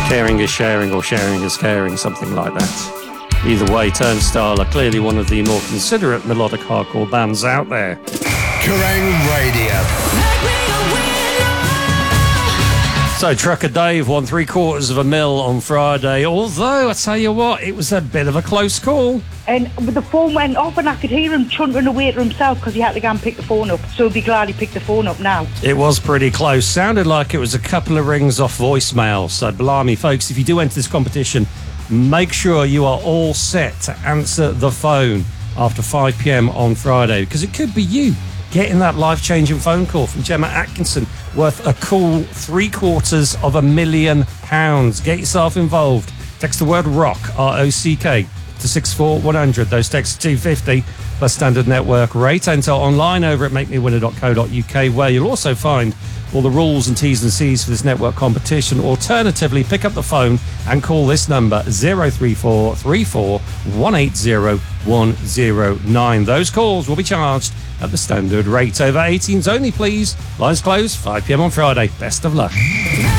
Caring is sharing or sharing is caring, something like that. Either way, Turnstile are clearly one of the more considerate melodic hardcore bands out there. Kerrang Radio. So Trucker Dave won 750 mil on Friday, although I tell you what, it was a bit of a close call. And the phone went off and I could hear him chuntering away to himself because he had to go and pick the phone up. So I'll be glad he picked the phone up now. It was pretty close. Sounded like it was a couple of rings off voicemail. So blimey, folks, if you do enter this competition, make sure you are all set to answer the phone after 5 p.m. on Friday, because it could be you getting that life-changing phone call from Gemma Atkinson worth a cool £750,000. Get yourself involved. Text the word ROCK, R-O-C-K, to 64100. Those texts are $2.50 plus standard network rate. Enter online over at makemewinner.co.uk, where you'll also find all the rules and T's and C's for this network competition. Alternatively, pick up the phone and call this number 034 34 180 109. Those calls will be charged at the standard rate. Over 18s only, please. Lines closed 5 p.m. on Friday. Best of luck.